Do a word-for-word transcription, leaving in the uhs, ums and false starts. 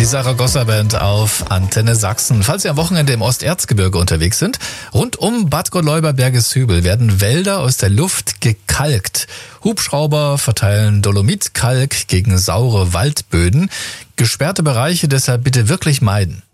Die Saragossa-Band auf Antenne Sachsen. Falls Sie am Wochenende im Osterzgebirge unterwegs sind, rund um Bad Godleuber-Bergeshübel werden Wälder aus der Luft gekalkt. Hubschrauber verteilen Dolomitkalk gegen saure Waldböden. Gesperrte Bereiche deshalb bitte wirklich meiden.